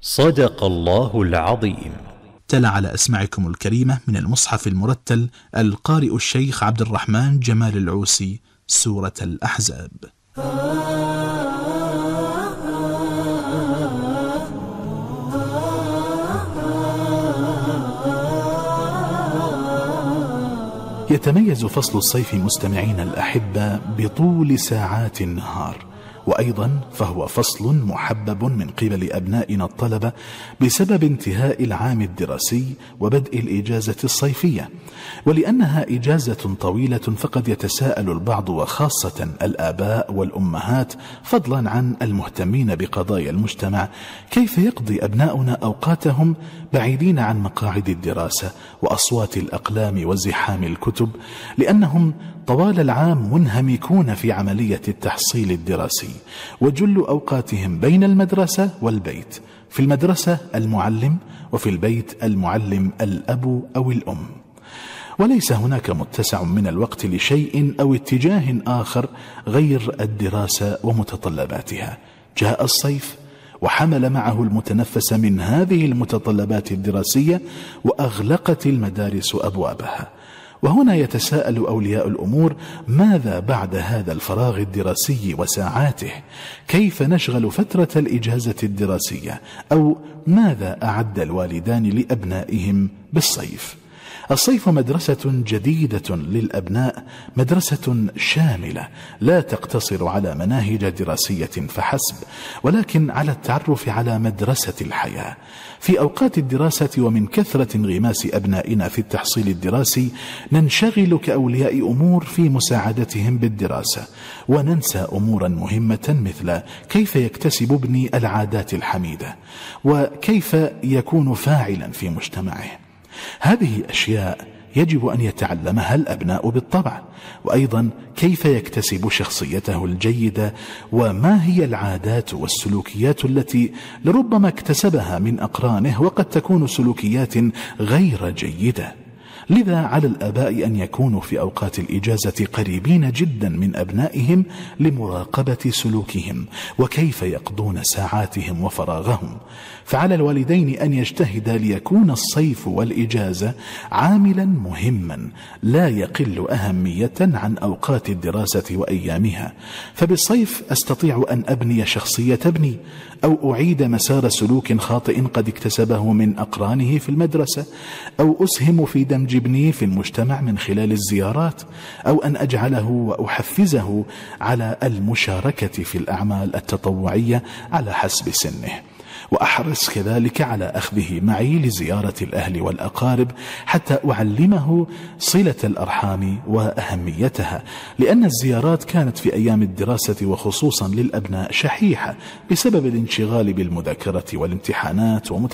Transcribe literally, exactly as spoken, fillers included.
صدق الله العظيم. تلا على أسماعكم الكريمة من المصحف المرتل القارئ الشيخ عبد الرحمن جمال العوسي سورة الأحزاب. يتميز فصل الصيف مستمعين الأحبة بطول ساعات النهار، وأيضا فهو فصل محبب من قبل أبنائنا الطلبة بسبب انتهاء العام الدراسي وبدء الإجازة الصيفية. ولأنها إجازة طويلة فقد يتساءل البعض وخاصة الآباء والأمهات فضلا عن المهتمين بقضايا المجتمع كيف يقضي أبناؤنا أوقاتهم بعيدين عن مقاعد الدراسة وأصوات الأقلام وزحام الكتب، لأنهم طوال العام منهمكون في عملية التحصيل الدراسي، وجل أوقاتهم بين المدرسة والبيت، في المدرسة المعلم وفي البيت المعلم الأب أو الأم. وليس هناك متسع من الوقت لشيء أو اتجاه آخر غير الدراسة ومتطلباتها. جاء الصيف وحمل معه المتنفس من هذه المتطلبات الدراسية وأغلقت المدارس أبوابها. وهنا يتساءل أولياء الأمور: ماذا بعد هذا الفراغ الدراسي وساعاته؟ كيف نشغل فترة الإجازة الدراسية؟ أو ماذا أعد الوالدان لأبنائهم بالصيف؟ الصيف مدرسة جديدة للأبناء، مدرسة شاملة لا تقتصر على مناهج دراسية فحسب، ولكن على التعرف على مدرسة الحياة. في أوقات الدراسة ومن كثرة انغماس أبنائنا في التحصيل الدراسي ننشغل كأولياء أمور في مساعدتهم بالدراسة، وننسى أمورا مهمة مثل كيف يكتسب ابني العادات الحميدة، وكيف يكون فاعلا في مجتمعه. هذه أشياء يجب أن يتعلمها الأبناء بالطبع، وأيضا كيف يكتسب شخصيته الجيدة، وما هي العادات والسلوكيات التي لربما اكتسبها من أقرانه وقد تكون سلوكيات غير جيدة. لذا على الآباء أن يكونوا في أوقات الإجازة قريبين جدا من أبنائهم لمراقبة سلوكهم وكيف يقضون ساعاتهم وفراغهم. فعلى الوالدين أن يجتهدا ليكون الصيف والإجازة عاملا مهما لا يقل أهمية عن أوقات الدراسة وأيامها. فبالصيف أستطيع أن أبني شخصية ابني، أو أعيد مسار سلوك خاطئ قد اكتسبه من أقرانه في المدرسة، أو أسهم في دمج ابني في المجتمع من خلال الزيارات، أو أن أجعله وأحفزه على المشاركة في الأعمال التطوعية على حسب سنه. وأحرص كذلك على أخذه معي لزيارة الأهل والأقارب حتى أعلمه صلة الأرحام وأهميتها، لأن الزيارات كانت في أيام الدراسة وخصوصا للأبناء شحيحة بسبب الانشغال بالمذاكرة والامتحانات ومتطلبات